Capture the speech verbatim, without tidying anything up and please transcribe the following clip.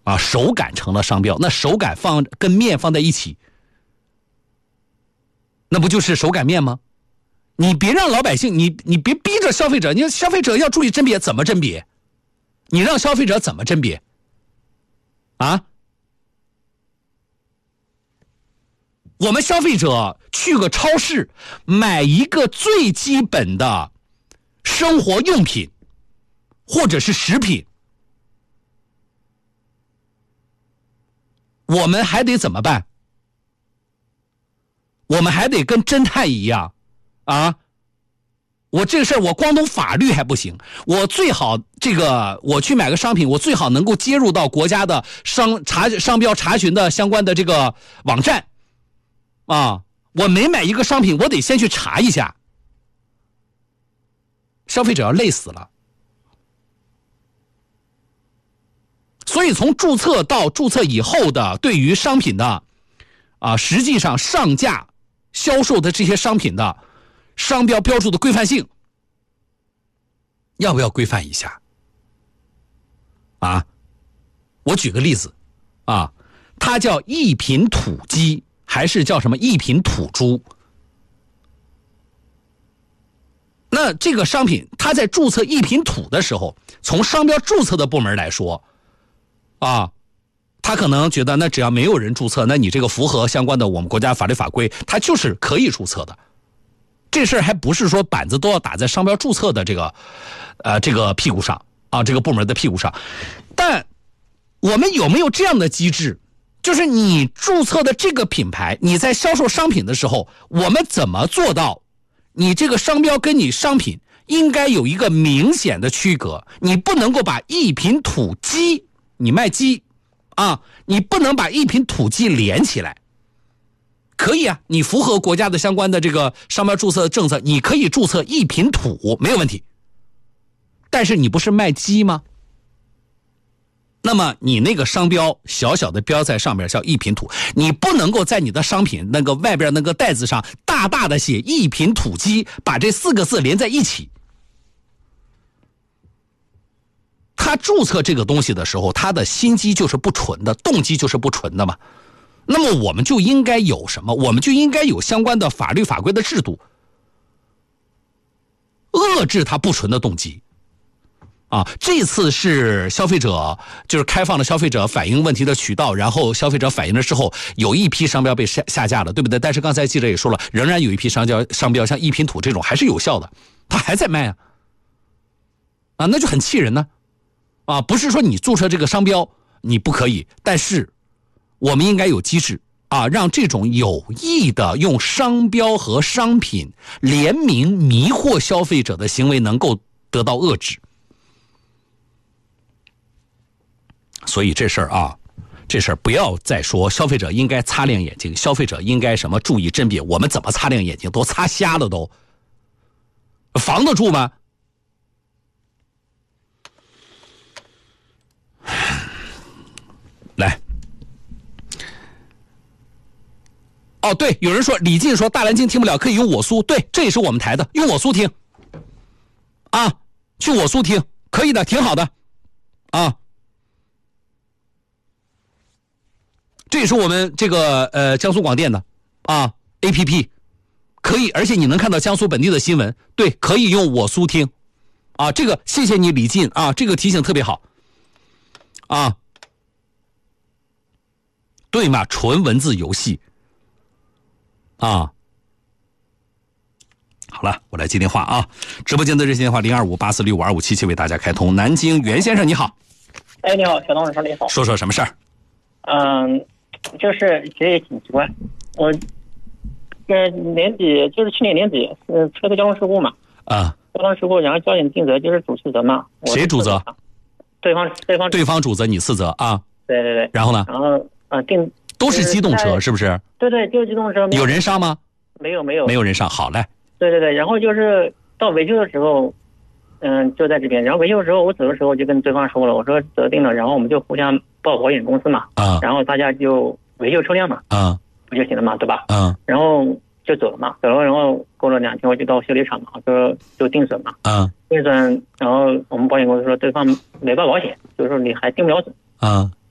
啊，手感成了商标，那手感放跟面放在一起，那不就是手擀面吗？你别让老百姓，你你别逼着消费者，你消费者要注意甄别，怎么甄别？你让消费者怎么甄别？啊？我们消费者去个超市买一个最基本的生活用品或者是食品，我们还得怎么办？我们还得跟侦探一样啊！我这个事儿，我光懂法律还不行，我最好这个我去买个商品，我最好能够接入到国家的商查商标查询的相关的这个网站啊。我每买一个商品，我得先去查一下，消费者要累死了。所以从注册到注册以后的对于商品的啊，实际上上架销售的这些商品的商标标注的规范性，要不要规范一下啊？我举个例子啊，它叫一品土鸡还是叫什么一品土猪？那这个商品它在注册一品土的时候，从商标注册的部门来说啊，他可能觉得那只要没有人注册，那你这个符合相关的我们国家法律法规，它就是可以注册的。这事儿还不是说板子都要打在商标注册的这个呃这个屁股上啊，这个部门的屁股上。但我们有没有这样的机制，就是你注册的这个品牌，你在销售商品的时候，我们怎么做到你这个商标跟你商品应该有一个明显的区隔？你不能够把一品土鸡，你卖鸡啊，你不能把一品土鸡连起来。可以啊，你符合国家的相关的这个商标注册政策，你可以注册一品土，没有问题。但是你不是卖鸡吗？那么你那个商标小小的标在上面叫一品土，你不能够在你的商品那个外边那个袋子上大大的写一品土鸡，把这四个字连在一起。他注册这个东西的时候，他的心机就是不纯的，动机就是不纯的嘛。那么我们就应该有什么？我们就应该有相关的法律法规的制度，遏制他不纯的动机。啊，这次是消费者就是开放了消费者反映问题的渠道，然后消费者反映了之后，有一批商标被下下架了，对不对？但是刚才记者也说了，仍然有一批商标商标像一品土这种还是有效的，它还在卖啊，啊，那就很气人呢。啊，不是说你注册这个商标你不可以，但是我们应该有机制啊，让这种有意的用商标和商品联名迷惑消费者的行为能够得到遏制。所以这事儿啊，这事儿不要再说消费者应该擦亮眼睛，消费者应该什么注意甄别，我们怎么擦亮眼睛？都擦瞎了都，防得住吗？来，哦，对，有人说李进说大蓝鲸听不了，可以用我苏，对，这也是我们台的，用我苏听啊，去我苏听，可以的，挺好的啊。这也是我们这个呃江苏广电的啊 A P P， 可以，而且你能看到江苏本地的新闻，对，可以用我苏听啊。这个谢谢你李进啊，这个提醒特别好啊。对嘛，纯文字游戏啊。好了，我来接电话啊。直播间的热线电话零二五八四六五二五七七为大家开通。南京袁先生你好。 哎，你好，小东老师你好。 说说什么事儿？ 嗯，就是其实也挺奇怪，我呃年底就是去年年底，呃出了个交通事故嘛。啊。交通事故，然后交警定责就是主次责嘛。 谁主责？ 对方对方对方主责，你次责啊。 对对对。 然后呢？ 然后啊定都是机动车是不是？ 对对，就是机动车。 有人伤吗？ 没有没有。 没有人伤，好嘞。 对对对，然后就是到维修的时候，嗯，就在这边。然后维修的时候，我走的时候就跟对方说了，我说责定了，然后我们就互相报保险公司嘛。啊。然后大家就维修车辆嘛。啊。不就行了嘛，对吧？嗯。然后就走了嘛，走了，然后过了两天我就到修理厂嘛，说就定损嘛。嗯。定损，然后我们保险公司说对方没报保险，就是说你还定不了损。啊。